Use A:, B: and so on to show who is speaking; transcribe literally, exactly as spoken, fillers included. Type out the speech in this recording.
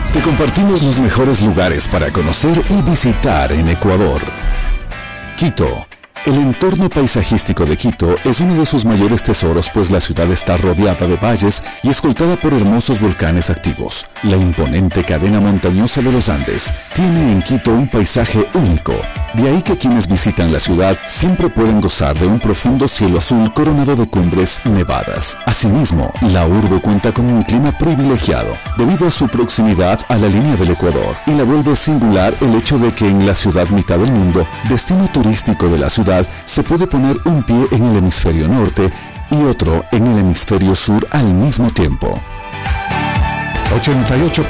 A: Te compartimos los mejores lugares para conocer y visitar en Ecuador. Quito. El entorno paisajístico de Quito es uno de sus mayores tesoros, pues la ciudad está rodeada de valles y escoltada por hermosos volcanes activos. La imponente cadena montañosa de los Andes tiene en Quito un paisaje único. De ahí que quienes visitan la ciudad siempre pueden gozar de un profundo cielo azul coronado de cumbres nevadas. Asimismo, la urbe cuenta con un clima privilegiado debido a su proximidad a la línea del Ecuador, y la vuelve singular el hecho de que en la ciudad mitad del mundo, destino turístico de la ciudad, se puede poner un pie en el hemisferio norte y otro en el hemisferio sur al mismo tiempo.
B: ochenta y ocho